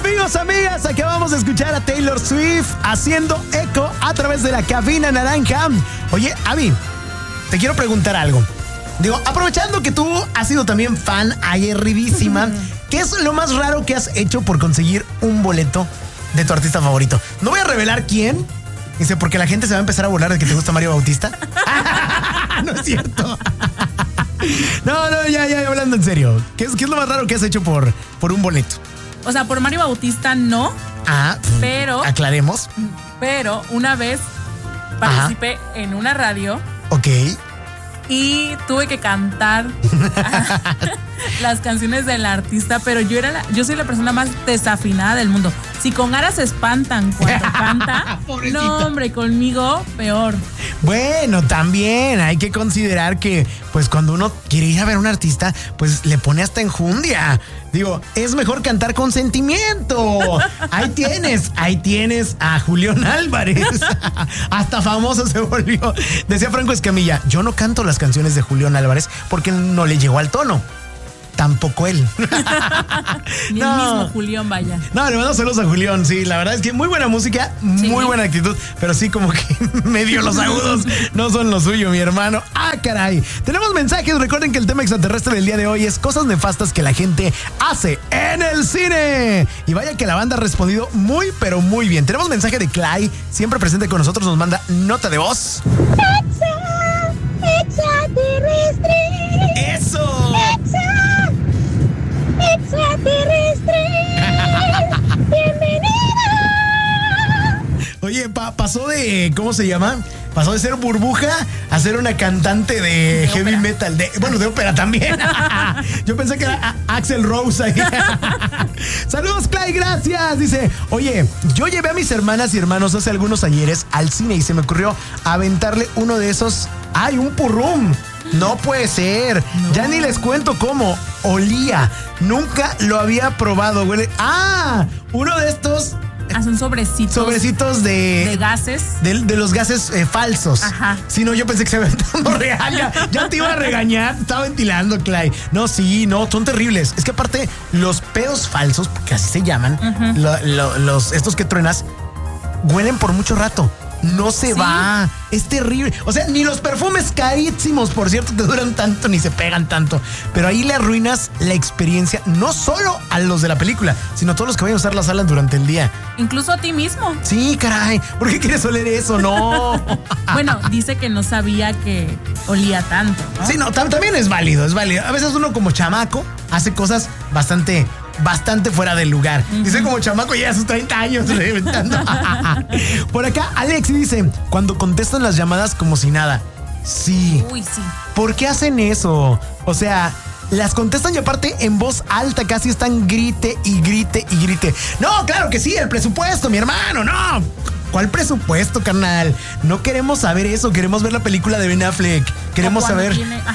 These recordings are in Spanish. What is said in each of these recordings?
Amigos, amigas, acabamos de escuchar a Taylor Swift haciendo eco a través de la cabina naranja. Oye, Abby, te quiero preguntar algo. Digo, aprovechando que tú has sido también fan aguerridísima, ¿qué es lo más raro que has hecho por conseguir un boleto de tu artista favorito? No voy a revelar quién. Dice, porque la gente se va a empezar a burlar de que te gusta Mario Bautista. No es cierto. No, ya, hablando en serio. ¿Qué es lo más raro que has hecho por un boleto? O sea, por Mario Bautista no. Pero. Aclaremos. Pero una vez participé en una radio. Ok. Y tuve que cantar las canciones del artista, pero yo soy la persona más desafinada del mundo. Si con Ara se espantan cuando canta, no, hombre, conmigo peor. Bueno, también hay que considerar que, pues, cuando uno quiere ir a ver a un artista, pues le pone hasta enjundia. Digo, es mejor cantar con sentimiento. Ahí tienes a Julián Álvarez. Hasta famoso se volvió. Decía Franco Escamilla, yo no canto las canciones de Julián Álvarez porque no le llegó al tono. Tampoco él. Ni el mismo Julián, vaya. No, le mando saludos a Julián. Sí, la verdad es que muy buena música, muy buena actitud, pero sí como que medio los agudos no son lo suyo, mi hermano. ¡Ah, caray! Tenemos mensajes. Recuerden que el tema extraterrestre del día de hoy es cosas nefastas que la gente hace en el cine. Y vaya que la banda ha respondido muy, pero muy bien. Tenemos mensaje de Clay, siempre presente con nosotros, nos manda nota de voz. Extraterrestre. ¡Eso! Extraterrestre. Bienvenida. Oye, pasó de, ¿cómo se llama? Pasó de ser burbuja a ser una cantante de heavy ópera. Metal, de ópera también. Yo pensé que era Axl Rose ahí. Saludos, Clay, gracias. Dice, oye, yo llevé a mis hermanas y hermanos hace algunos ayeres al cine y se me ocurrió aventarle uno de esos. ¡Ay, un purrum! No puede ser. No. Ya ni les cuento cómo olía. Nunca lo había probado. Huele. Uno de estos. Son sobrecitos. Sobrecitos de gases. De los gases falsos. Ajá. Sí, no, yo pensé que se había aventado real. Ya te iba a regañar. Te estaba ventilando, Clay. No, son terribles. Es que aparte, los pedos falsos, que así se llaman, estos que truenas, huelen por mucho rato. No se va. Es terrible. O sea, ni los perfumes carísimos, por cierto, te duran tanto ni se pegan tanto. Pero ahí le arruinas la experiencia, no solo a los de la película, sino a todos los que vayan a usar las salas durante el día. Incluso a ti mismo. Sí, caray. ¿Por qué quieres oler eso? No. Bueno, dice que no sabía que olía tanto, ¿no? Sí, no, también es válido, es válido. A veces uno como chamaco hace cosas bastante fuera del lugar. Dice como chamaco ya a sus 30 años reventando. Por acá, Alexi dice, cuando contestan las llamadas como si nada. Sí. Uy, sí. ¿Por qué hacen eso? O sea, las contestan y aparte en voz alta, casi están grite y grite y grite. No, claro que sí, el presupuesto, mi hermano, no. ¿Cuál presupuesto, carnal? No queremos saber eso, queremos ver la película de Ben Affleck. Queremos saber.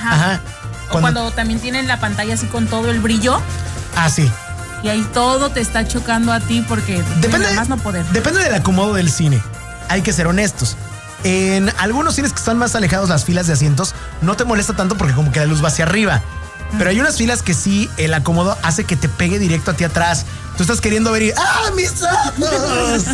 Cuando también tienen la pantalla así con todo el brillo. Sí. Y ahí todo te está chocando a ti porque más no poder. Depende del acomodo del cine. Hay que ser honestos. En algunos cines que están más alejados las filas de asientos no te molesta tanto porque como que la luz va hacia arriba. Pero hay unas filas que sí, el acomodo hace que te pegue directo a ti atrás. Tú estás queriendo ver y mis ojos.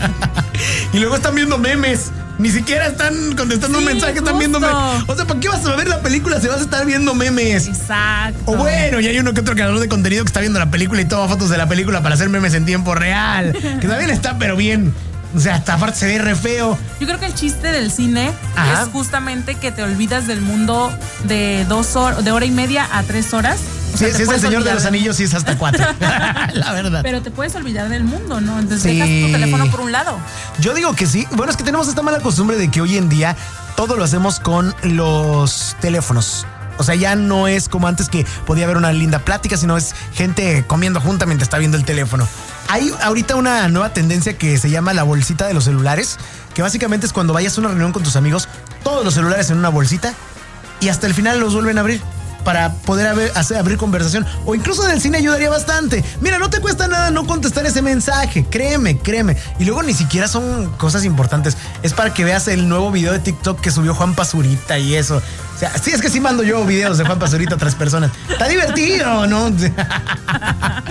Y luego están viendo memes. Ni siquiera están contestando un mensaje, están viendo memes. O sea, ¿para qué vas a ver la película si vas a estar viendo memes? Exacto. O bueno, y hay uno que otro creador de contenido que está viendo la película y toma fotos de la película para hacer memes en tiempo real. Que también está, pero bien. O sea, hasta aparte se ve re feo. Yo creo que el chiste del cine es justamente que te olvidas del mundo de 2 horas, de hora y media a 3 horas. Sí, si es el Señor de los Anillos, sí es hasta 4. La verdad. Pero te puedes olvidar del mundo, ¿no? Entonces dejas tu teléfono por un lado. Yo digo que sí. Bueno, es que tenemos esta mala costumbre de que hoy en día todo lo hacemos con los teléfonos. O sea, ya no es como antes que podía haber una linda plática, sino es gente comiendo junta mientras está viendo el teléfono. Hay ahorita una nueva tendencia que se llama la bolsita de los celulares, que básicamente es cuando vayas a una reunión con tus amigos, todos los celulares en una bolsita y hasta el final los vuelven a abrir para poder abrir conversación. O incluso en el cine ayudaría bastante. Mira, no te cuesta nada no contestar ese mensaje. Créeme. Y luego ni siquiera son cosas importantes. Es para que veas el nuevo video de TikTok que subió Juan Pazurita y eso. O sea, sí, es que sí mando yo videos de Juan Pazurita a otras personas. Está divertido, ¿no?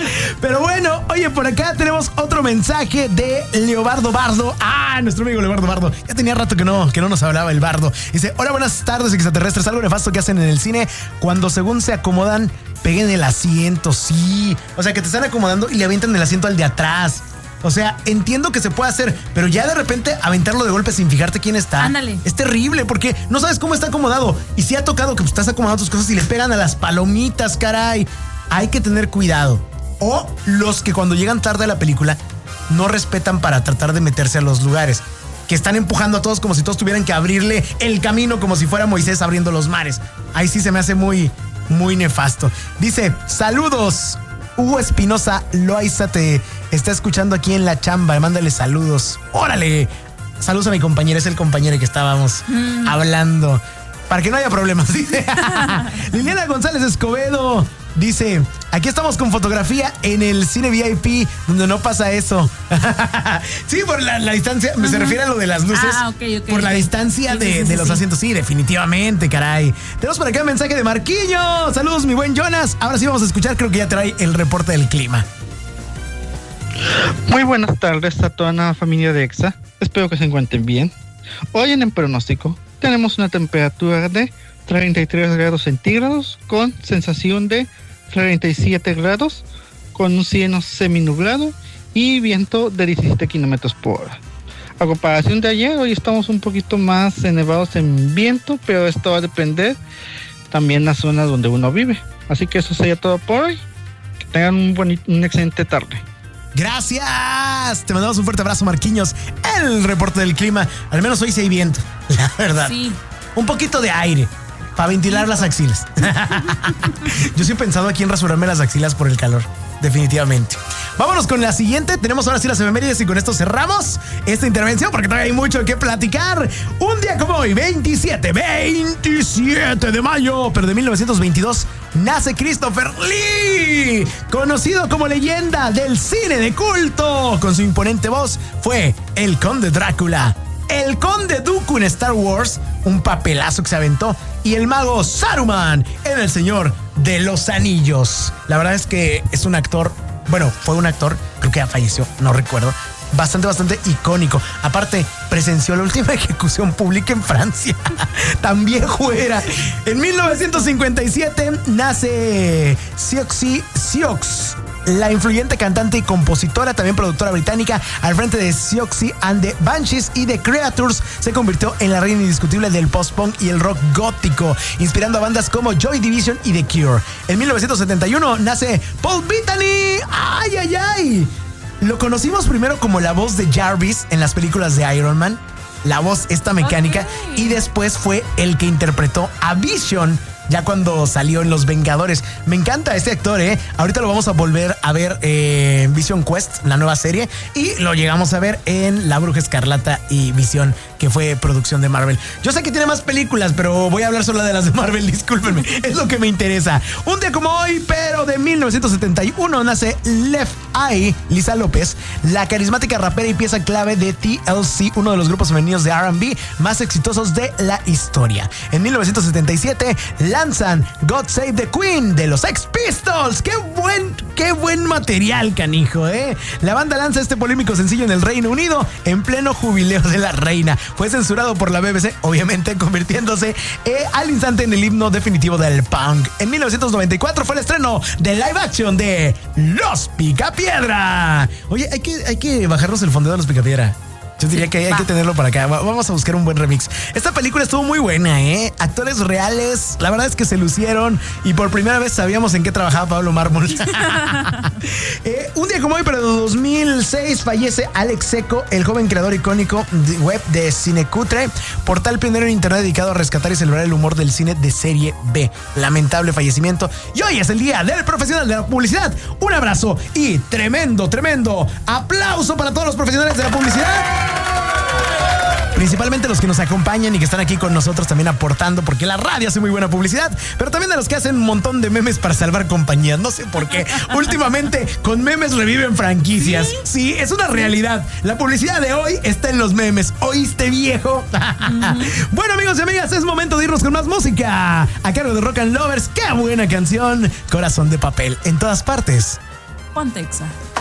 Pero bueno, oye, por acá tenemos otro mensaje de Leobardo Bardo. Nuestro amigo Leobardo Bardo. Ya tenía rato que no nos hablaba el Bardo. Dice, hola, buenas tardes, extraterrestres. Algo nefasto que hacen en el cine cuando según se acomodan, peguen el asiento. Sí, o sea, que te están acomodando y le avientan el asiento al de atrás. O sea, entiendo que se puede hacer, pero ya de repente aventarlo de golpe sin fijarte quién está. Ándale. Es terrible porque no sabes cómo está acomodado. Y si ha tocado que estás acomodando tus cosas y le pegan a las palomitas, caray. Hay que tener cuidado. O los que cuando llegan tarde a la película no respetan para tratar de meterse a los lugares. Que están empujando a todos como si todos tuvieran que abrirle el camino como si fuera Moisés abriendo los mares. Ahí sí se me hace muy, muy nefasto. Dice, saludos. Hugo Espinosa Loaiza te está escuchando aquí en la chamba. Mándale saludos. ¡Órale! Saludos a mi compañera. Es el compañero que estábamos hablando. Para que no haya problemas, dice. Liliana González Escobedo dice, aquí estamos con fotografía en el cine VIP, donde no pasa eso. Sí, por la distancia, se refiere a lo de las luces. Okay, por la distancia sí, de los asientos. Sí, definitivamente, caray. Tenemos por acá un mensaje de Marquillo. Saludos, mi buen Jonas. Ahora sí vamos a escuchar, creo que ya trae el reporte del clima. Muy buenas tardes a toda la familia de EXA. Espero que se encuentren bien. Hoy en el pronóstico tenemos una temperatura de 33 grados centígrados con sensación de 37 grados, con un cielo seminublado y viento de 17 kilómetros por hora. A comparación de ayer, hoy estamos un poquito más elevados en viento, pero esto va a depender también de las zonas donde uno vive. Así que eso sería todo por hoy. Que tengan una excelente tarde. Gracias. Te mandamos un fuerte abrazo, Marquinhos. El reporte del clima. Al menos hoy sí hay viento, la verdad. Sí. Un poquito de aire para ventilar las axilas. Yo sí he pensado aquí en rasurarme las axilas por el calor. Definitivamente. Vámonos con la siguiente. Tenemos ahora sí las efemérides y con esto cerramos esta intervención porque todavía hay mucho que platicar. Un día como hoy, 27 de mayo, pero de 1922, nace Christopher Lee, conocido como leyenda del cine de culto. Con su imponente voz fue el Conde Drácula, el Conde Dooku en Star Wars, un papelazo que se aventó, y el mago Saruman en El Señor de los Anillos. La verdad es que es un actor, bueno, fue un actor, creo que ya falleció, no recuerdo, bastante icónico. Aparte, presenció la última ejecución pública en Francia. También fuera. En 1957 nace Siouxsie Sioux, la influyente cantante y compositora, también productora británica. Al frente de Siouxsie and the Banshees y The Creatures, se convirtió en la reina indiscutible del post-punk y el rock gótico, inspirando a bandas como Joy Division y The Cure. En 1971 nace Paul Bettany. ¡Ay! Lo conocimos primero como la voz de Jarvis en las películas de Iron Man, la voz esta mecánica, y después fue el que interpretó a Vision ya cuando salió en Los Vengadores. Me encanta este actor, ¿eh? Ahorita lo vamos a volver a ver en Vision Quest, la nueva serie, y lo llegamos a ver en La Bruja Escarlata y Visión, que fue producción de Marvel. Yo sé que tiene más películas, pero voy a hablar solo de las de Marvel, discúlpenme, es lo que me interesa. Un día como hoy, pero de 1971, nace Left Eye, Lisa López, la carismática rapera y pieza clave de TLC, uno de los grupos femeninos de R&B más exitosos de la historia. En 1977 lanzan God Save the Queen de los Sex Pistols. ¡Qué buen material, canijo, eh! La banda lanza este polémico sencillo en el Reino Unido en pleno jubileo de la reina. Fue censurado por la BBC, obviamente convirtiéndose al instante en el himno definitivo del punk. En 1994 fue el estreno de live action de Los Picapiedra. Oye, hay que bajarnos el fondeo de Los Picapiedra. Yo diría que hay que tenerlo para acá. Vamos a buscar un buen remix. Esta película estuvo muy buena, ¿eh? Actores reales, la verdad es que se lucieron y por primera vez sabíamos en qué trabajaba Pablo Mármol. Un día como hoy, pero de 2006, fallece Alex Seco, el joven creador icónico web de Cinecutre, portal pionero en internet dedicado a rescatar y celebrar el humor del cine de serie B. Lamentable fallecimiento. Y hoy es el día del profesional de la publicidad. Un abrazo y tremendo aplauso para todos los profesionales de la publicidad. Principalmente los que nos acompañan y que están aquí con nosotros también aportando, porque la radio hace muy buena publicidad, pero también a los que hacen un montón de memes para salvar compañías. No sé por qué. Últimamente con memes reviven franquicias. Sí, es una realidad. La publicidad de hoy está en los memes. ¿Oíste, viejo? Bueno, amigos y amigas, es momento de irnos con más música a cargo de Rock and Lovers. ¡Qué buena canción! Corazón de papel, en todas partes. Ponte Exa.